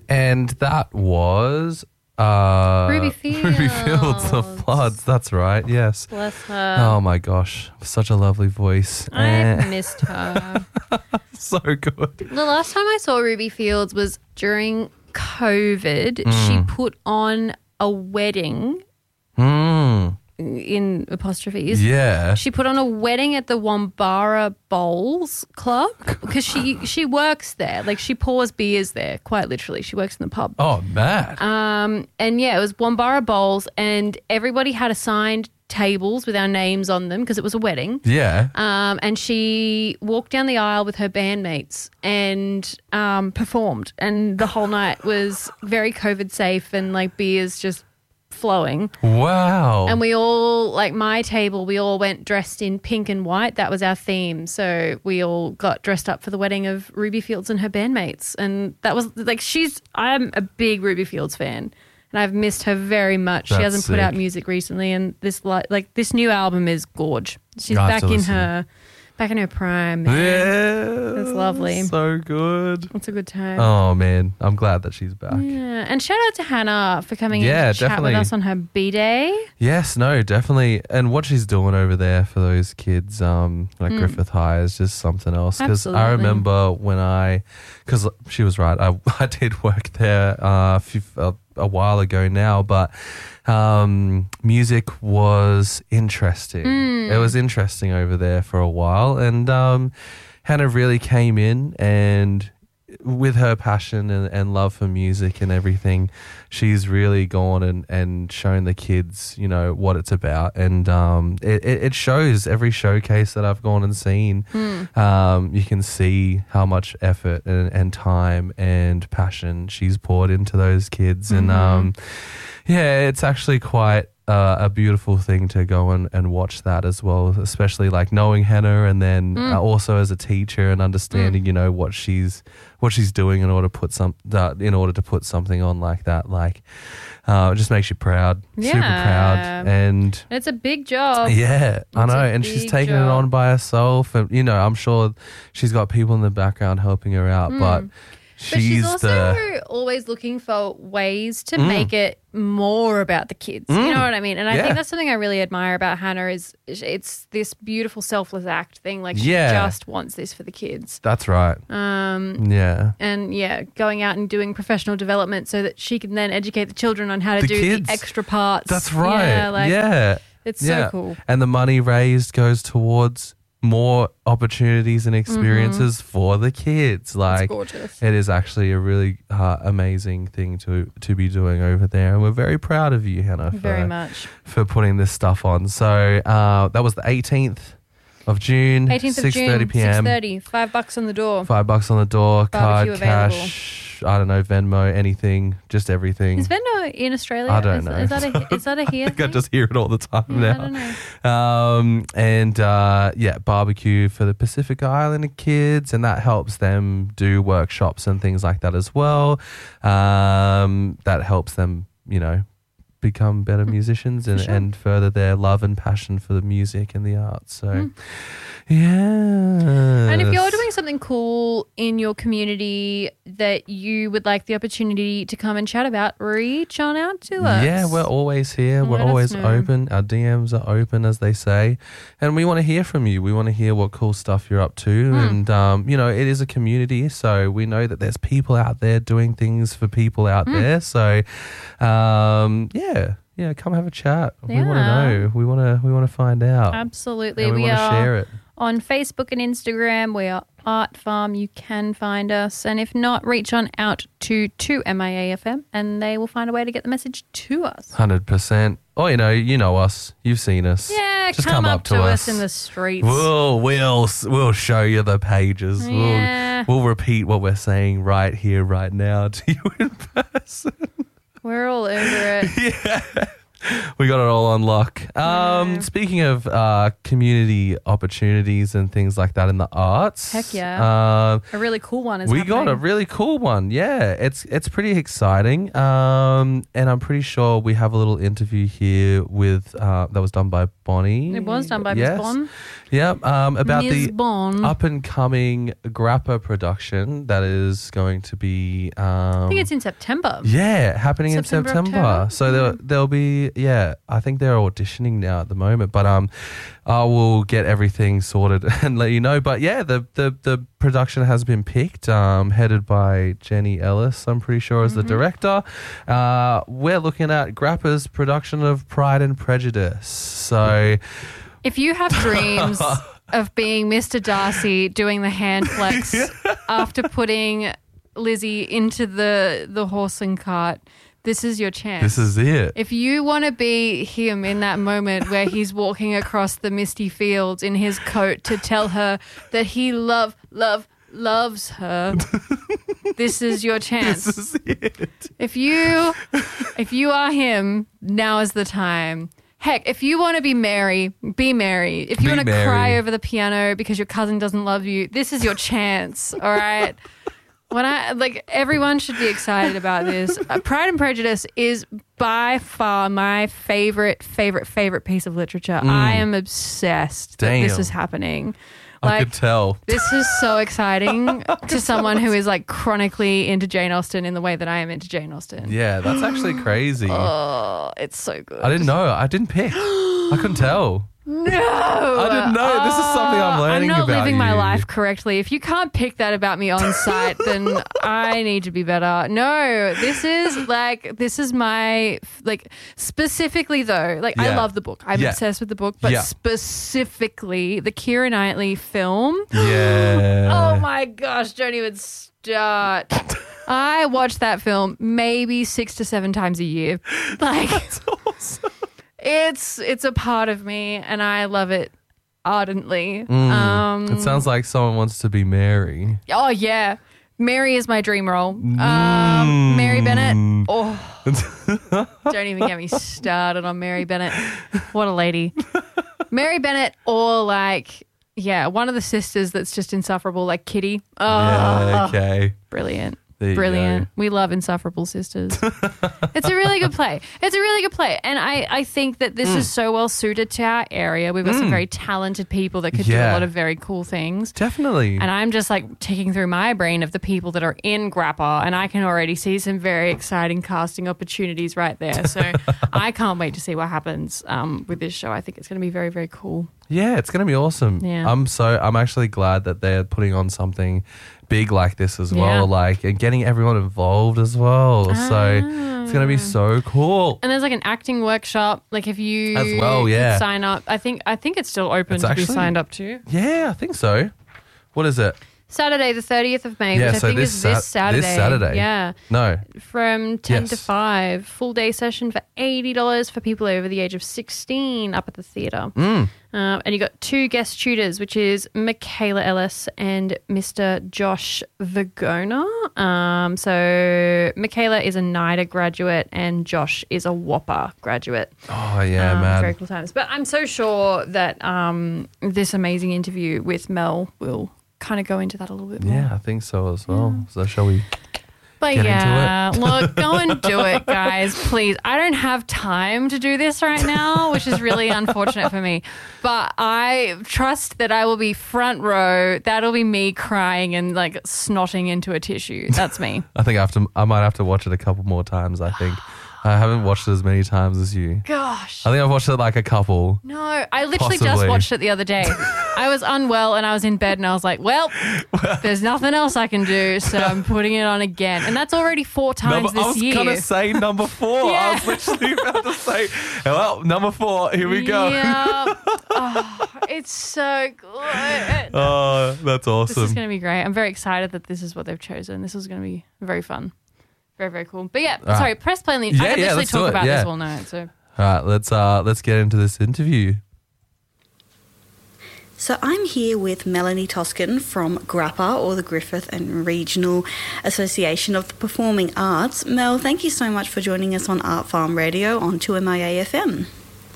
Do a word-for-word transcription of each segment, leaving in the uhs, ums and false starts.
And that was uh, Ruby Fields. Ruby Fields, The Floods. That's right. Yes. Bless her. Oh my gosh, such a lovely voice. I Eh, missed her. so good. The last time I saw Ruby Fields was during COVID. She Mm. put on a wedding Mm, in apostrophes. yeah. She put on a wedding at the Wombara Bowls Club because she she works there. Like she pours beers there, quite literally. She works in the pub. Oh, mad. Um, and yeah, it was Wombara Bowls, and everybody had assigned tables with our names on them because it was a wedding. yeah. Um, and she walked down the aisle with her bandmates and um, performed. And the whole night was very COVID safe and like beers just flowing. Wow. And we all, like my table, we all went dressed in pink and white. That was our theme. So we all got dressed up for the wedding of Ruby Fields and her bandmates. And that was like, she's, I'm a big Ruby Fields fan. And I've missed her very much. That's she hasn't put sick. out music recently, and this like like this new album is gorge. She's I have back to in listen. her back in her prime. Man. yeah. It's lovely. So good. It's a good time. Oh, man. I'm glad that she's back. Yeah, and shout out to Hannah for coming Yeah, in to chat definitely. with us on her B day. Yes, no, definitely. And what she's doing over there for those kids, um, like Griffith High, is just something else. Because I Mm. Absolutely. remember when I, because she was right, I, I did work there uh, a, few, a, a while ago now, but um, music was interesting. Mm. It was interesting over there for a while. And um, Hannah really came in and with her passion and, and love for music and everything, she's really gone and, and shown the kids, you know, what it's about. And um, it, it it shows every showcase that I've gone and seen. Um, you can see how much effort and, and time and passion she's poured into those kids. And um, yeah, it's actually quite uh, a beautiful thing to go and, and watch that as well, especially like knowing Hannah and then uh, also as a teacher and understanding, you know, what she's what she's doing in order to put some uh, in order to put something on like that. Like uh, it just makes you proud, super Yeah. proud, and It's a big job. yeah, I It's know, a and she's big taking it job. on by herself, and you know, I'm sure she's got people in the background helping her out, but. But she's also the always looking for ways to make it more about the kids. You know what I mean? And I Yeah. think that's something I really admire about Hannah is it's this beautiful selfless act thing. Like she Yeah. just wants this for the kids. that's right. Um, Yeah. and yeah, going out and doing professional development so that she can then educate the children on how to The do kids. the extra parts. That's right. Yeah, like, yeah. It's yeah. so cool. And the money raised goes towards more opportunities and experiences for the kids. Like gorgeous. it is actually a really uh, amazing thing to to be doing over there, and we're very proud of you, Hannah, for, Very much. for putting this stuff on. So uh, that was the eighteenth of June, eighteenth of six June, thirty p.m. six thirty, five bucks on the door. Five bucks on the door, card, Barbecue available. cash. I don't know, Venmo, anything, just everything. Is Venmo in Australia? I don't is, know. Is that a, is that a here I think I thing? just hear it all the time Yeah, now. I don't know. Um, and uh, yeah, barbecue for the Pacific Islander kids, and that helps them do workshops and things like that as well. Um, that helps them, you know, become better musicians and, sure. and further their love and passion for the music and the arts. So, Mm. yeah. And if you're doing something cool in your community that you would like the opportunity to come and chat about, reach on out to us. Yeah, we're always here. We're Let us always know. open. Our D Ms are open, as they say. And we want to hear from you. We want to hear what cool stuff you're up to. Hmm. And, um, you know, it is a community. So we know that there's people out there doing things for people out Hmm. there. So, um, yeah. Yeah, come have a chat. We want to Yeah. know. We want to we want to find out. Absolutely. And we, we want to are share it. on Facebook and Instagram. We are Art Farm. You can find us. And if not, reach on out to two M I A F M and they will find a way to get the message to us. one hundred percent. Oh, you know, you know us. You've seen us. Yeah, Just come, come up, up to to us. us in the streets. We'll we'll we'll show you the pages. Yeah. We'll we'll repeat what we're saying right here, right now to you in person. We're all over it. yeah. We got it all on lock. Um, No. Speaking of uh, community opportunities and things like that in the arts. Heck yeah. Um, A really cool one is we happening. got a really cool one. Yeah, it's it's pretty exciting. Um, and I'm pretty sure we have a little interview here with uh, that was done by Bonnie. It was done by yes. Miss Bond. Yep. Um, about Miss the Bond. up and coming Grappa production that is going to be. Um, I think it's in September. yeah, happening September, in September. October? So there, there'll be, yeah, I think they're auditioning now at the moment, but um, I will get everything sorted and let you know. But yeah, the the, the production has been picked, um, headed by Jenny Ellis, I'm pretty sure, as the Mm-hmm. director. Uh, we're looking at Grappa's production of Pride and Prejudice. So If you have dreams of being Mister Darcy doing the hand flex after putting Lizzie into the, the horse and cart, this is your chance. this is it. If you want to be him in that moment where he's walking across the misty fields in his coat to tell her that he love, love, loves her, this is your chance. This is it. If you if you are him, now is the time. Heck, if you want to be Mary, be Mary. If you Be want to Mary. cry over the piano because your cousin doesn't love you, this is your chance. All right. When I like, everyone should be excited about this. Uh, Pride and Prejudice is by far my favorite, favorite, favorite piece of literature. I am obsessed that this Damn. is happening. I could tell. This is so exciting to someone who is like chronically into Jane Austen in the way that I am into Jane Austen. Yeah, that's actually crazy. Oh, it's so good. I didn't know. I didn't pick. I couldn't tell. No, I didn't know. This is something I'm learning I'm not about living my you. life correctly. If you can't pick that about me on site, then I need to be better. No, this is like this is my like specifically though. Like I Yeah. love the book. I'm Yeah. obsessed with the book, but Yeah. specifically the Keira Knightley film. Yeah. Oh my gosh, don't even start. I watch that film maybe six to seven times a year. Like That's awesome. it's it's a part of me and I love it ardently. Mm. Um It sounds like someone wants to be Mary. oh yeah. Mary is my dream role. Mm. Um Mary Bennett. Oh, don't even get me started on Mary Bennett. What a lady. Mary Bennett or like yeah, one of the sisters that's just insufferable, like Kitty. Oh, Yeah, okay. brilliant. There you Brilliant. go. We love Insufferable Sisters. It's a really good play. It's a really good play. And I, I think that this Mm. is so well suited to our area. We've got some very talented people that could do Yeah. a lot of very cool things. Definitely. And I'm just like ticking through my brain of the people that are in Grappa, and I can already see some very exciting casting opportunities right there. So I can't wait to see what happens um, with this show. I think it's going to be very, very cool. Yeah, it's going to be awesome. Yeah. I'm so I'm actually glad that they're putting on something big like this as Yeah. well, like and getting everyone involved as well. So it's going to be so cool. And there's like an acting workshop. Like if you As well, yeah. sign up, I think I think it's still open It's to be actually- signed up to. Yeah, I think so. What is it? Saturday, the thirtieth of May, Yeah, which I so think this is this Sat- Saturday. this Saturday. Yeah. No. From ten to Yes. five. Full day session for eighty dollars for people over the age of sixteen up at the theatre. Mm. Uh, and you got two guest tutors, which is Michaela Ellis and Mister Josh Vagona. Um, so Michaela is a NIDA graduate and Josh is a Whopper graduate. Oh yeah, Um, man. Very cool times. But I'm so sure that um, this amazing interview with Mel will kind of go into that a little bit more. Yeah, I think so as well. So shall we? But Get into yeah, it. look, go and do it, guys, please. I don't have time to do this right now, which is really unfortunate for me. But I trust that I will be front row. That'll be me crying and like snotting into a tissue. That's me. I think I have to. I might have to watch it a couple more times. I think I haven't watched it as many times as you. Gosh. I think I've watched it like a couple. No, I literally just Possibly. watched it the other day. I was unwell and I was in bed and I was like, well, there's nothing else I can do, so I'm putting it on again. And that's already four times Number, this I was year. gonna say number four. Yeah. I was literally about to say, well, number four. Here we go. Yeah. Oh, it's so good. Oh, that's This is awesome. going to be great. I'm very excited that this is what they've chosen. This is going to be very fun. Very, very cool. But yeah, right. sorry, press play. I Yeah, could yeah, literally let's do talk it, about yeah. this all night. So All right, let's uh let's get into this interview. So I'm here with Melanie Toscan from GRAPPA, or the Griffith and Regional Association of the Performing Arts. Mel, thank you so much for joining us on Art Farm Radio on two M I A F M.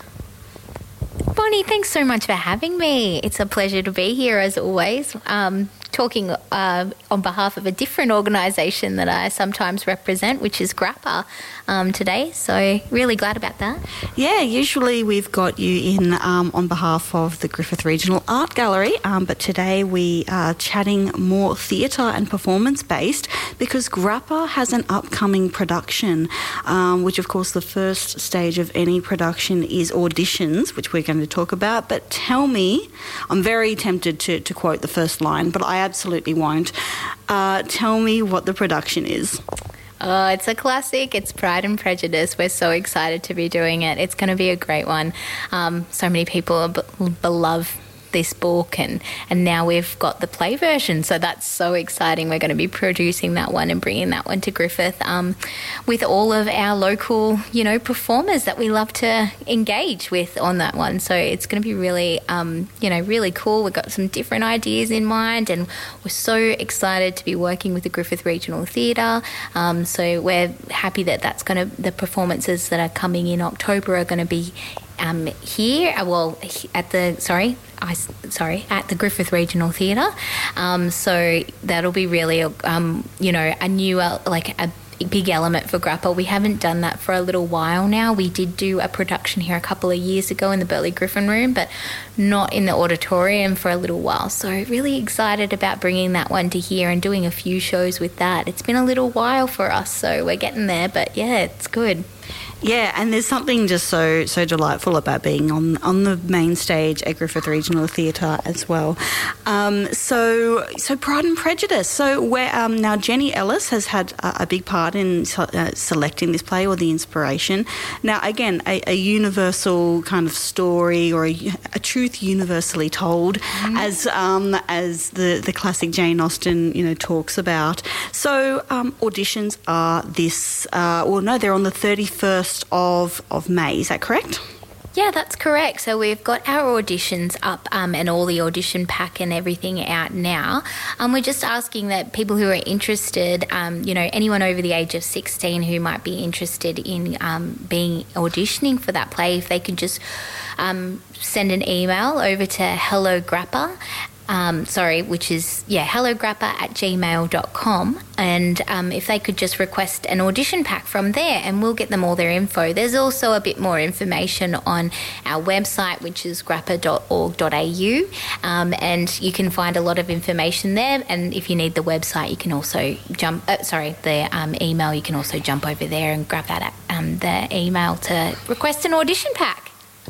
Bonnie, thanks so much for having me. It's a pleasure to be here as always. Um, talking uh, on behalf of a different organisation that I sometimes represent, which is GRAPPA, um, today. So really glad about that. Yeah, usually we've got you in um, on behalf of the Griffith Regional Art Gallery, um, but today we are chatting more theatre and performance-based because GRAPPA has an upcoming production, um, which of course the first stage of any production is auditions, which we're going to talk about. But tell me, I'm very tempted to, to quote the first line, but I absolutely won't. Uh, tell me what the production is. Oh, it's a classic. It's Pride and Prejudice. We're so excited to be doing it. It's going to be a great one. Um, so many people be- love this book, and, and now we've got the play version, so that's so exciting. We're going to be producing that one and bringing that one to Griffith um, with all of our local, you know, performers that we love to engage with on that one. So it's going to be really, um, you know, really cool. We've got some different ideas in mind, and we're so excited to be working with the Griffith Regional Theatre. Um, so we're happy that that's going to, the performances that are coming in October are going to be Um, here, well, at the sorry, I sorry at the Griffith Regional Theatre. Um, so that'll be really, um, you know, a new uh, like a big element for GRAPPA. We haven't done that for a little while now. We did do a production here a couple of years ago in the Burleigh Griffin Room, but not in the auditorium for a little while. So really excited about bringing that one to here and doing a few shows with that. It's been a little while for us, so we're getting there, but yeah, it's good. Yeah, and there's something just so so delightful about being on on the main stage at Griffith Regional Theatre as well. Um, so so Pride and Prejudice. So where um, now Jenny Ellis has had a, a big part in uh, selecting this play, or the inspiration. Now again, a, a universal kind of story, or a, a truth universally told, mm. as um, as the the classic Jane Austen, you know, talks about. So um, auditions are this. Uh, well, no, they're on the thirty-first of of May, is that correct? Yeah, that's correct. So we've got our auditions up um, and all the audition pack and everything out now. Um, we're just asking that people who are interested, um, you know, anyone over the age of sixteen who might be interested in um, being auditioning for that play, if they could just um, send an email over to hello grappa. Um, sorry, which is, yeah, hello grappa at gmail dot com. And um, if they could just request an audition pack from there, and we'll get them all their info. There's also a bit more information on our website, which is grappa dot org dot a u. Um, and you can find a lot of information there. And if you need the website, you can also jump, uh, sorry, the um, email, you can also jump over there and grab that, um, the email to request an audition pack.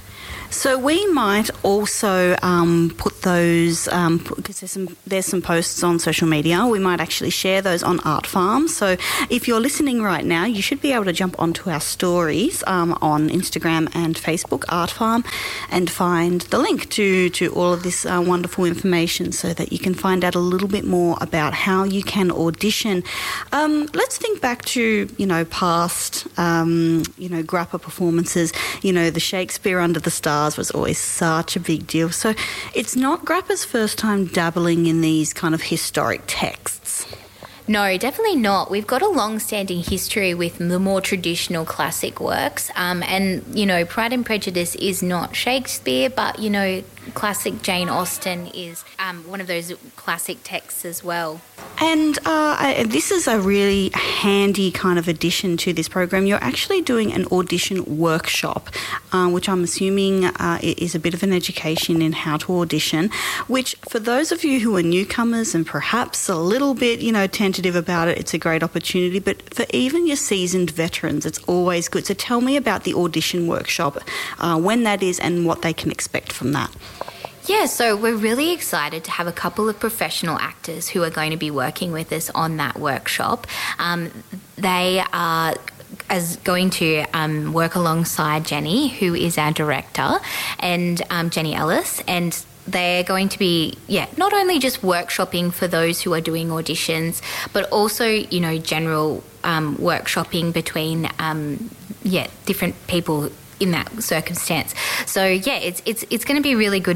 So we might also um, put those, um, because there's some, there's some posts on social media, we might actually share those on Art Farm. So if you're listening right now, you should be able to jump onto our stories um, on Instagram and Facebook, Art Farm, and find the link to, to all of this uh, wonderful information so that you can find out a little bit more about how you can audition. Um, let's think back to, you know, past, um, you know, GRAPPA performances. You know, the Shakespeare Under the Stars was always such a big deal. So it's not GRAPPA's first time dabbling in these kind of historic texts. No, definitely not. We've got a long-standing history with the more traditional classic works. Um, and, you know, Pride and Prejudice is not Shakespeare, but, you know, classic Jane Austen is um, one of those classic texts as well. And uh, I, this is a really handy kind of addition to this program. You're actually doing an audition workshop, uh, which I'm assuming uh, is a bit of an education in how to audition, which for those of you who are newcomers and perhaps a little bit, you know, tentative about it, it's a great opportunity. But for even your seasoned veterans, it's always good. So tell me about the audition workshop, uh, when that is and what they can expect from that. Yeah, so we're really excited to have a couple of professional actors who are going to be working with us on that workshop. Um, they are as going to um, work alongside Jenny, who is our director, and um, Jenny Ellis, and they're going to be, yeah, not only just workshopping for those who are doing auditions, but also, you know, general um, workshopping between, um, yeah, different people in that circumstance. So yeah, it's it's it's going to be really good to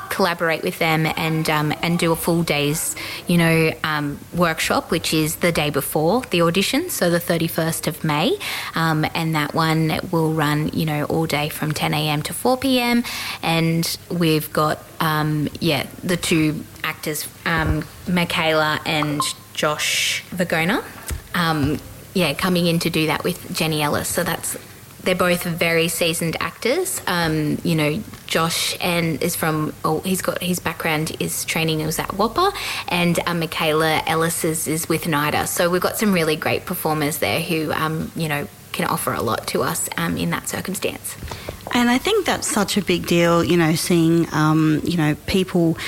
collaborate with them and um, and do a full day's, you know, um, workshop, which is the day before the audition, so the thirty-first of May, um, and that one will run, you know, all day from ten a.m. to four p.m. and we've got, um, yeah, the two actors, um, Michaela and Josh Vagona, um, yeah, coming in to do that with Jenny Ellis. So that's they're both very seasoned actors. Um, you know, Josh and is from oh, he's got his background is training was at Whopper, and um, Michaela Ellis is, is with NIDA. So we've got some really great performers there who um, you know can offer a lot to us um, in that circumstance. And I think that's such a big deal, you know, seeing, um, you know, people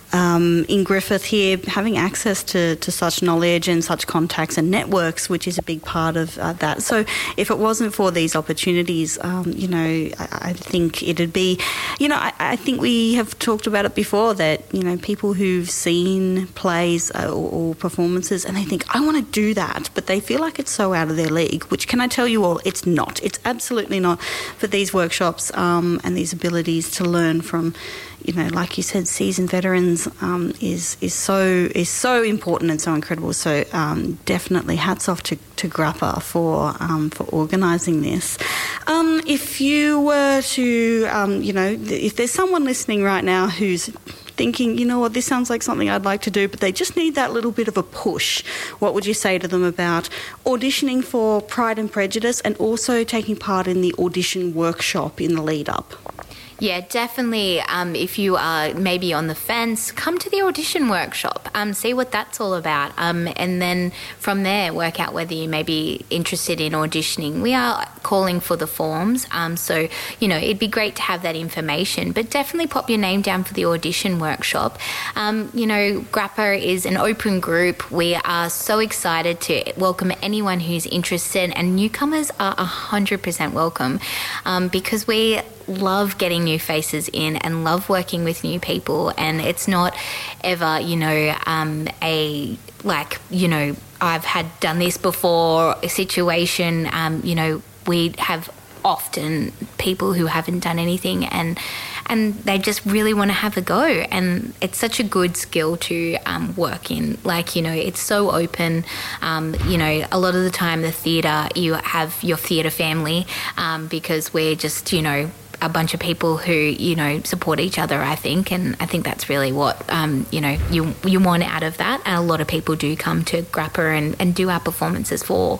um, in Griffith here having access to, to such knowledge and such contacts and networks, which is a big part of uh, that. So if it wasn't for these opportunities, um, you know, I, I think it'd be, you know, I, I think we have talked about it before that, you know, people who've seen plays uh, or, or performances and they think, I want to do that, but they feel like it's so out of their league, which can I tell you all, it's not. It's absolutely not. For these workshops um, and these abilities to learn from, you know, like you said, seasoned veterans um, is is so is so important and so incredible. So um, definitely hats off to, to Grappa for um, for organising this. Um, if you were to, um, you know, if there's someone listening right now who's thinking, you know what, this sounds like something I'd like to do, but they just need that little bit of a push, what would you say to them about auditioning for Pride and Prejudice and also taking part in the audition workshop in the lead up? Yeah, definitely. Um, if you are maybe on the fence, come to the audition workshop, um, see what that's all about, um, and then from there work out whether you may be interested in auditioning. We are calling for the forms, um, so, you know, it'd be great to have that information, but definitely pop your name down for the audition workshop. Um, you know, Grappa is an open group. We are so excited to welcome anyone who's interested, and newcomers are one hundred percent welcome um, because we love getting new faces in and love working with new people, and it's not ever, you know, um, a like, you know, I've had done this before a situation. Um, you know, we have often people who haven't done anything and and they just really want to have a go, and it's such a good skill to um, work in. Like, you know, it's so open. Um, you know, a lot of the time the theatre, you have your theatre family um, because we're just, you know, a bunch of people who, you know, support each other, I think, and I think that's really what, um, you know, you you want out of that, and a lot of people do come to Grappa and, and do our performances for.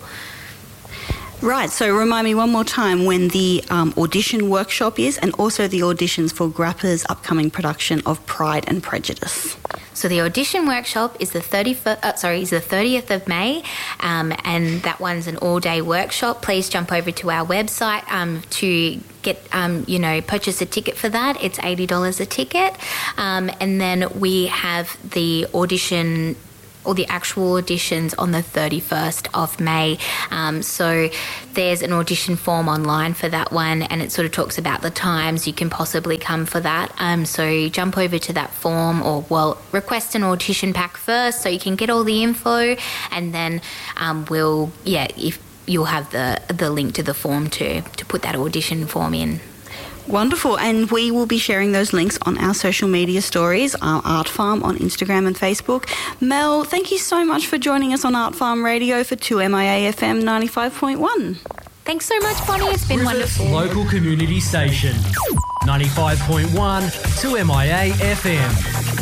Right, so remind me one more time when the um, audition workshop is, and also the auditions for Grappa's upcoming production of Pride and Prejudice. So the audition workshop is the thirty-first, uh, sorry, is the thirtieth of May, um, and that one's an all-day workshop. Please jump over to our website um, to get, um, you know, purchase a ticket for that. It's eighty dollars a ticket, um, and then we have the audition, or the actual auditions on the thirty-first of May. Um, so there's an audition form online for that one, and it sort of talks about the times you can possibly come for that. Um, so jump over to that form, or, well, request an audition pack first so you can get all the info, and then um, we'll, yeah, if you'll have the, the link to the form to, to put that audition form in. Wonderful, and we will be sharing those links on our social media stories, our Art Farm on Instagram and Facebook. Mel, thank you so much for joining us on Art Farm Radio for two M I A F M ninety-five point one. Thanks so much, Bonnie. It's been Griffith's wonderful. Local community station, ninety-five point one, two M I A F M.